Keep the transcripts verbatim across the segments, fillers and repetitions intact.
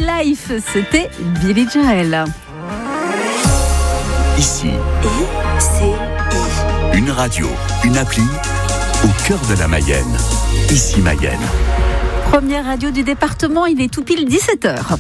Life, c'était Billy Joel. Ici, I C I. une radio, une appli au cœur de la Mayenne. Ici Mayenne. Première radio du département, il est tout pile dix-sept heures.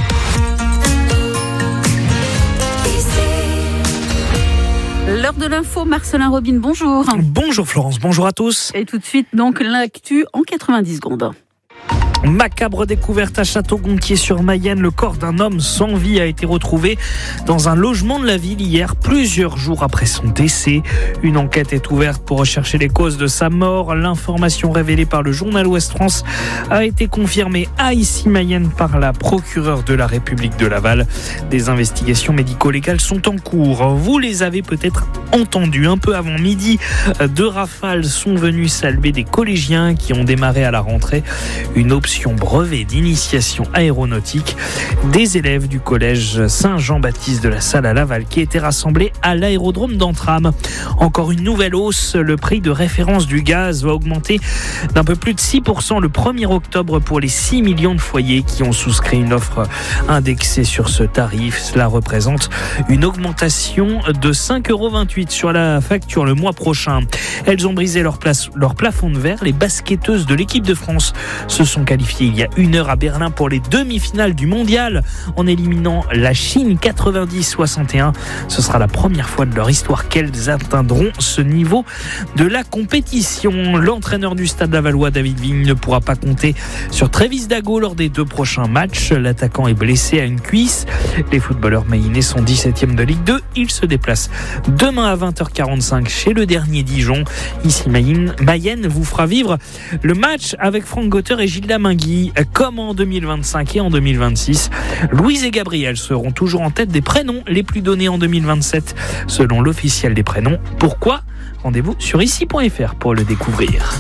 L'heure de l'info, Marcelin Robin, bonjour. Bonjour Florence, bonjour à tous. Et tout de suite, donc, l'actu en quatre-vingt-dix secondes. Macabre découverte à Château-Gontier-sur-Mayenne. Le corps d'un homme sans vie a été retrouvé dans un logement de la ville hier, plusieurs jours après son décès. Une enquête est ouverte pour rechercher les causes de sa mort. L'information révélée par le journal Ouest France a été confirmée à Ici Mayenne par la procureure de la République de Laval. Des investigations médico-légales sont en cours. Vous les avez peut-être entendues un peu avant midi. Deux rafales sont venues saluer des collégiens qui ont démarré à la rentrée une option brevet d'initiation aéronautique. Des élèves du collège Saint-Jean-Baptiste de la Salle à Laval qui étaient rassemblés à l'aérodrome d'Entram. Encore une nouvelle hausse, le prix de référence du gaz va augmenter d'un peu plus de six pour cent le premier octobre pour les six millions de foyers qui ont souscrit une offre indexée sur ce tarif. Cela représente une augmentation de cinq euros vingt-huit sur la facture le mois prochain. Elles ont brisé leur, place, leur plafond de verre. Les basketteuses de l'équipe de France se sont qualifiées il y a une heure à Berlin pour les demi-finales du mondial en éliminant la Chine quatre-vingt-dix à soixante et un. Ce sera la première fois de leur histoire qu'elles atteindront ce niveau de la compétition. L'entraîneur du Stade lavallois, David Vigne, ne pourra pas compter sur Travis Dago lors des deux prochains matchs. L'attaquant est blessé à une cuisse. Les footballeurs mayennais sont dix-septième de Ligue deux. Ils se déplacent demain à vingt heures quarante-cinq chez le dernier Dijon. Ici Mayenne, Mayenne vous fera vivre le match avec Franck Gotter et Gilles Lamain. Comme en deux mille vingt-cinq et en deux mille vingt-six, Louise et Gabriel seront toujours en tête des prénoms les plus donnés en deux mille vingt-sept, selon l'officiel des prénoms. Pourquoi ? Rendez-vous sur ici point f r pour le découvrir.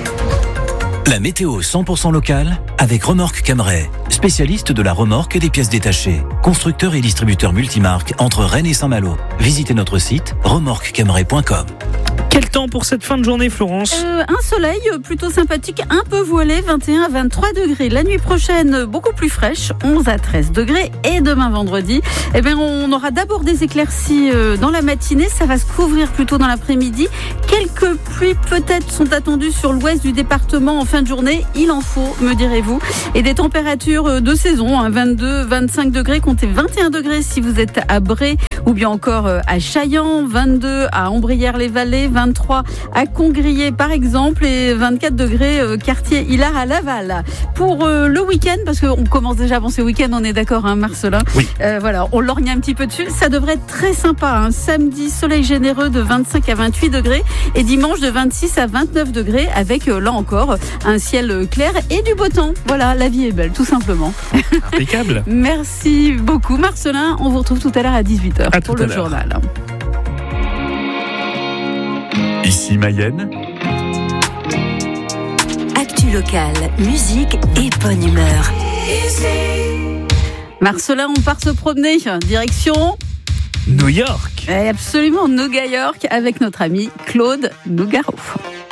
La météo cent pour cent locale avec Remorque Cambrai, spécialiste de la remorque et des pièces détachées. Constructeur et distributeur multimarque entre Rennes et Saint-Malo. Visitez notre site remorque cambrai point com. Quel temps pour cette fin de journée, Florence ? euh, Un soleil plutôt sympathique, un peu voilé, vingt et un à vingt-trois degrés. La nuit prochaine, beaucoup plus fraîche, onze à treize degrés. Et demain vendredi, eh bien, on aura d'abord des éclaircies dans la matinée. Ça va se couvrir plutôt dans l'après-midi. Quelques pluies peut-être sont attendues sur l'ouest du département en fin de journée. Il en faut, me direz-vous. Et des températures de saison, hein, vingt-deux à vingt-cinq degrés. Comptez vingt et un degrés si vous êtes à Bray ou bien encore à Chaillan, vingt-deux à Ambrières-les-Vallées, vingt-trois à Congrier par exemple et vingt-quatre degrés euh, quartier Hilar à Laval. Pour euh, le week-end, parce qu'on commence déjà à avancer le week-end, on est d'accord, hein, Marcelin ? Oui. Euh, voilà, on lorgne un petit peu dessus. Ça devrait être très sympa. Hein. Samedi, soleil généreux de vingt-cinq à vingt-huit degrés et dimanche de vingt-six à vingt-neuf degrés avec euh, là encore un ciel clair et du beau temps. Voilà, la vie est belle, tout simplement. Impeccable. Merci beaucoup, Marcelin. On vous retrouve tout à l'heure à dix-huit heures à pour le journal. Ici Mayenne. Actu locale, musique et bonne humeur. Marcelin, on part se promener. Direction New York. Absolument, New York avec notre ami Claude Nougaro.